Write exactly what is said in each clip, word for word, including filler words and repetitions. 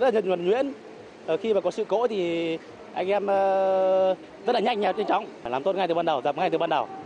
rất là nhuần nhuyễn. Khi mà có sự cố thì anh em rất là nhanh nhanh chóng, làm tốt ngay từ ban đầu, dập ngay từ ban đầu.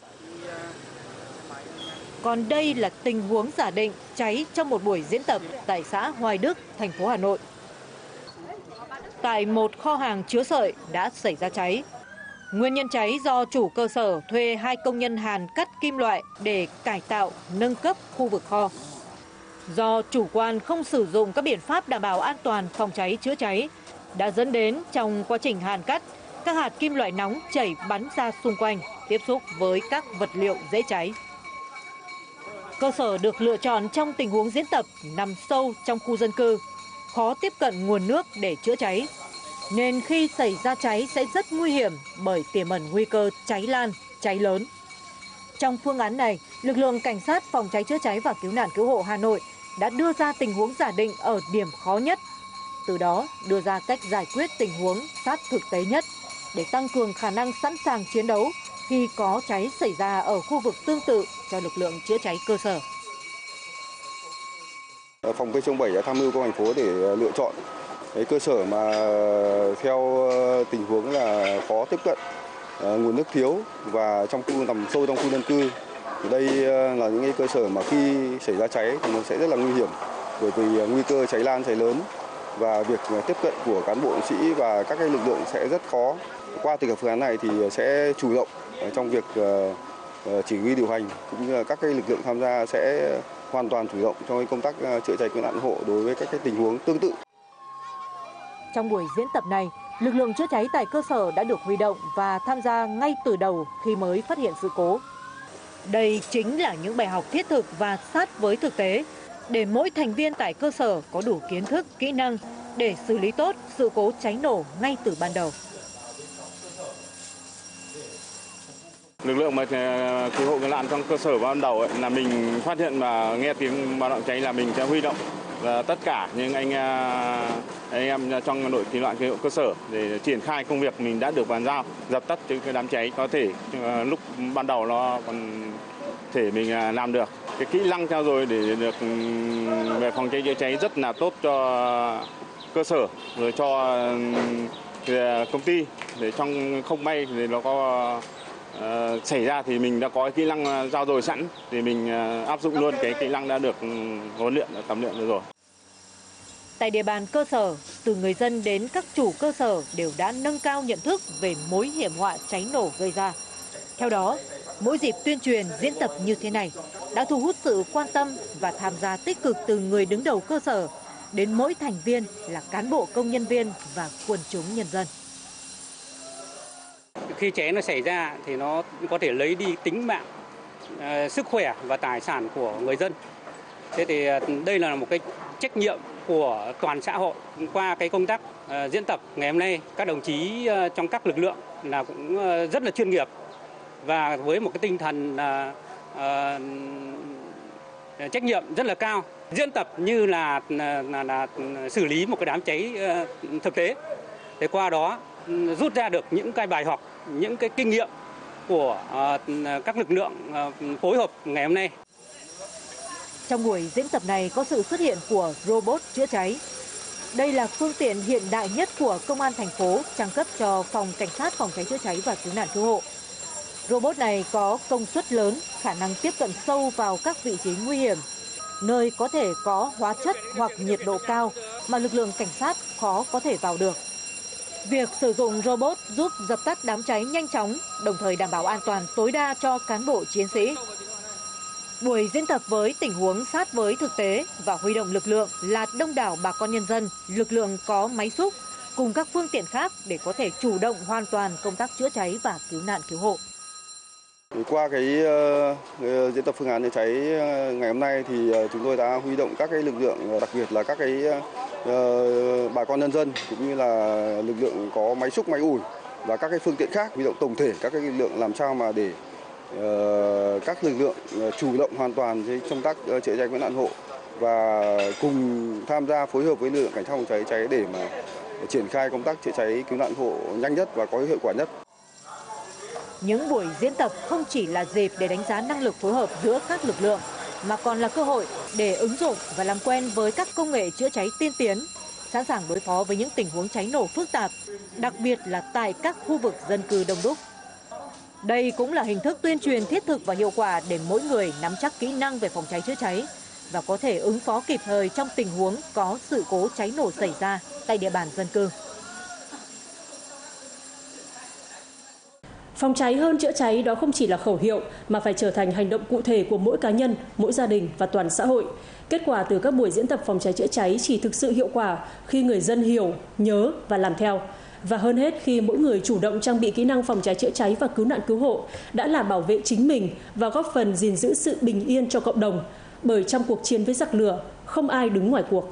Còn đây là tình huống giả định cháy trong một buổi diễn tập tại xã Hoài Đức, thành phố Hà Nội. Tại một kho hàng chứa sợi đã xảy ra cháy. Nguyên nhân cháy do chủ cơ sở thuê hai công nhân hàn cắt kim loại để cải tạo, nâng cấp khu vực kho. Do chủ quan không sử dụng các biện pháp đảm bảo an toàn phòng cháy chữa cháy, đã dẫn đến trong quá trình hàn cắt, các hạt kim loại nóng chảy bắn ra xung quanh, tiếp xúc với các vật liệu dễ cháy. Cơ sở được lựa chọn trong tình huống diễn tập nằm sâu trong khu dân cư, khó tiếp cận nguồn nước để chữa cháy, nên khi xảy ra cháy sẽ rất nguy hiểm bởi tiềm ẩn nguy cơ cháy lan, cháy lớn. Trong phương án này, lực lượng cảnh sát phòng cháy chữa cháy và cứu nạn cứu hộ Hà Nội đã đưa ra tình huống giả định ở điểm khó nhất, từ đó đưa ra cách giải quyết tình huống sát thực tế nhất để tăng cường khả năng sẵn sàng chiến đấu khi có cháy xảy ra ở khu vực tương tự cho lực lượng chữa cháy cơ sở. Phòng pê bảy đã tham mưu công an thành phố để lựa chọn cái cơ sở mà theo tình huống là khó tiếp cận, nguồn nước thiếu và trong khu nằm sâu trong khu dân cư. Thì đây là những cái cơ sở mà khi xảy ra cháy thì nó sẽ rất là nguy hiểm, bởi vì nguy cơ cháy lan cháy lớn và việc tiếp cận của cán bộ chiến sĩ và các cái lực lượng sẽ rất khó. Qua từ các phương án này thì sẽ chủ động trong việc chỉ huy điều hành, cũng như là các cái lực lượng tham gia sẽ hoàn toàn chủ động trong công tác chữa cháy cứu nạn hộ đối với các cái tình huống tương tự. Trong buổi diễn tập này, lực lượng chữa cháy tại cơ sở đã được huy động và tham gia ngay từ đầu khi mới phát hiện sự cố. Đây chính là những bài học thiết thực và sát với thực tế để mỗi thành viên tại cơ sở có đủ kiến thức, kỹ năng để xử lý tốt sự cố cháy nổ ngay từ ban đầu. Lực lượng mà cứu hộ cứu nạn trong cơ sở ban đầu ấy, là mình phát hiện và nghe tiếng báo động cháy là mình sẽ huy động và tất cả những anh anh em trong đội cứu nạn cứu hộ cơ sở để triển khai công việc mình đã được bàn giao, dập tắt cái đám cháy. Có thể lúc ban đầu nó còn thể mình làm được. Cái kỹ năng trao dồi để được về phòng cháy chữa cháy rất là tốt cho cơ sở, rồi cho công ty, để trong không may thì nó có Uh, xảy ra thì mình đã có kỹ năng giao dồi sẵn thì mình uh, áp dụng luôn cái kỹ năng đã được huấn luyện, tập luyện được rồi. Tại địa bàn cơ sở, từ người dân đến các chủ cơ sở đều đã nâng cao nhận thức về mối hiểm họa cháy nổ gây ra. Theo đó, mỗi dịp tuyên truyền diễn tập như thế này đã thu hút sự quan tâm và tham gia tích cực từ người đứng đầu cơ sở đến mỗi thành viên là cán bộ công nhân viên và quần chúng nhân dân. Khi cháy nó xảy ra thì nó có thể lấy đi tính mạng, uh, sức khỏe và tài sản của người dân. Thế thì uh, đây là một cái trách nhiệm của toàn xã hội. Qua cái công tác uh, diễn tập ngày hôm nay, các đồng chí uh, trong các lực lượng là cũng uh, rất là chuyên nghiệp và với một cái tinh thần uh, uh, trách nhiệm rất là cao. Diễn tập như là, là, là, là xử lý một cái đám cháy uh, thực tế. Thế qua đó um, rút ra được những cái bài học, những cái kinh nghiệm của uh, các lực lượng uh, phối hợp ngày hôm nay. Trong buổi diễn tập này có sự xuất hiện của robot chữa cháy. Đây là phương tiện hiện đại nhất của Công an thành phố trang cấp cho Phòng Cảnh sát phòng cháy chữa cháy và cứu nạn cứu hộ. Robot này có công suất lớn, khả năng tiếp cận sâu vào các vị trí nguy hiểm, nơi có thể có hóa chất hoặc nhiệt độ cao mà lực lượng cảnh sát khó có thể vào được. Việc sử dụng robot giúp dập tắt đám cháy nhanh chóng, đồng thời đảm bảo an toàn tối đa cho cán bộ chiến sĩ. Buổi diễn tập với tình huống sát với thực tế và huy động lực lượng là đông đảo bà con nhân dân, lực lượng có máy xúc cùng các phương tiện khác để có thể chủ động hoàn toàn công tác chữa cháy và cứu nạn cứu hộ. Qua cái uh, diễn tập phương án chữa cháy uh, ngày hôm nay thì uh, chúng tôi đã huy động các cái lực lượng, đặc biệt là các cái uh, bà con nhân dân cũng như là lực lượng có máy xúc, máy ủi và các cái phương tiện khác, huy động tổng thể các cái lực lượng làm sao mà để uh, các lực lượng uh, chủ động hoàn toàn trong công tác uh, chữa cháy cứu nạn hộ và cùng tham gia phối hợp với lực lượng cảnh sát phòng cháy cháy để mà triển khai công tác chữa cháy cứu nạn hộ nhanh nhất và có hiệu quả nhất. Những buổi diễn tập không chỉ là dịp để đánh giá năng lực phối hợp giữa các lực lượng, mà còn là cơ hội để ứng dụng và làm quen với các công nghệ chữa cháy tiên tiến, sẵn sàng đối phó với những tình huống cháy nổ phức tạp, đặc biệt là tại các khu vực dân cư đông đúc. Đây cũng là hình thức tuyên truyền thiết thực và hiệu quả để mỗi người nắm chắc kỹ năng về phòng cháy chữa cháy và có thể ứng phó kịp thời trong tình huống có sự cố cháy nổ xảy ra tại địa bàn dân cư. Phòng cháy hơn chữa cháy đó không chỉ là khẩu hiệu mà phải trở thành hành động cụ thể của mỗi cá nhân, mỗi gia đình và toàn xã hội. Kết quả từ các buổi diễn tập phòng cháy chữa cháy chỉ thực sự hiệu quả khi người dân hiểu, nhớ và làm theo. Và hơn hết khi mỗi người chủ động trang bị kỹ năng phòng cháy chữa cháy và cứu nạn cứu hộ đã là bảo vệ chính mình và góp phần gìn giữ sự bình yên cho cộng đồng. Bởi trong cuộc chiến với giặc lửa, không ai đứng ngoài cuộc.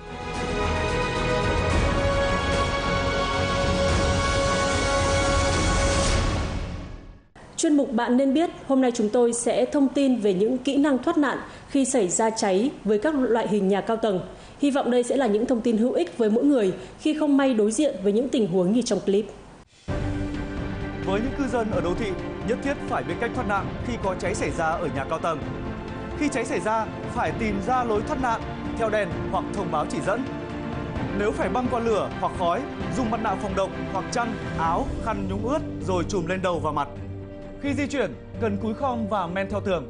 Chuyên mục Bạn nên biết, hôm nay chúng tôi sẽ thông tin về những kỹ năng thoát nạn khi xảy ra cháy với các loại hình nhà cao tầng. Hy vọng đây sẽ là những thông tin hữu ích với mỗi người khi không may đối diện với những tình huống như trong clip. Với những cư dân ở đô thị, nhất thiết phải biết cách thoát nạn khi có cháy xảy ra ở nhà cao tầng. Khi cháy xảy ra, phải tìm ra lối thoát nạn theo đèn hoặc thông báo chỉ dẫn. Nếu phải băng qua lửa hoặc khói, dùng mặt nạ phòng độc hoặc chăn, áo, khăn nhúng ướt rồi trùm lên đầu và mặt. Khi di chuyển, cần cúi khom và men theo tường.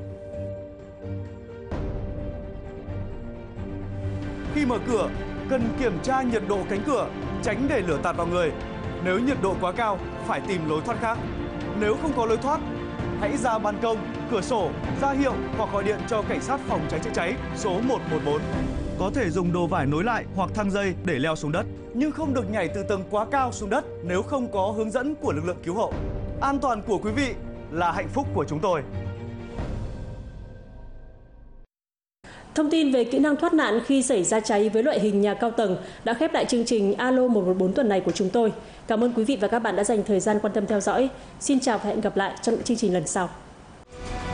Khi mở cửa, cần kiểm tra nhiệt độ cánh cửa, tránh để lửa tạt vào người. Nếu nhiệt độ quá cao, phải tìm lối thoát khác. Nếu không có lối thoát, hãy ra ban công, cửa sổ, ra hiệu hoặc gọi điện cho cảnh sát phòng cháy chữa cháy số một một bốn. Có thể dùng đồ vải nối lại hoặc thang dây để leo xuống đất, nhưng không được nhảy từ tầng quá cao xuống đất nếu không có hướng dẫn của lực lượng cứu hộ. An toàn của quý vị là hạnh phúc của chúng tôi. Thông tin về kỹ năng thoát nạn khi xảy ra cháy với loại hình nhà cao tầng đã khép lại chương trình Alo một một bốn tuần này của chúng tôi. Cảm ơn quý vị và các bạn đã dành thời gian quan tâm theo dõi. Xin chào và hẹn gặp lại trong những chương trình lần sau.